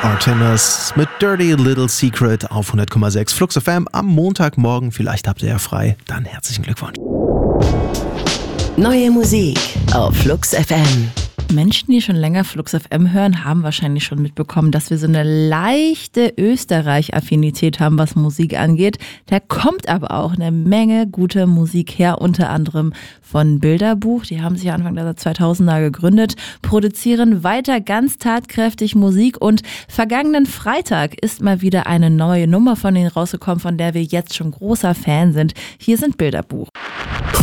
Artemis mit Dirty Little Secret auf 100,6 Flux FM am Montagmorgen. Vielleicht habt ihr ja frei. Dann herzlichen Glückwunsch. Neue Musik auf Flux FM. Menschen, die schon länger Flux FM hören, haben wahrscheinlich schon mitbekommen, dass wir so eine leichte Österreich-Affinität haben, was Musik angeht. Da kommt aber auch eine Menge gute Musik her, unter anderem von Bilderbuch. Die haben sich Anfang der 2000er gegründet, produzieren weiter ganz tatkräftig Musik und vergangenen Freitag ist mal wieder eine neue Nummer von denen rausgekommen, von der wir jetzt schon großer Fan sind. Hier sind Bilderbuch.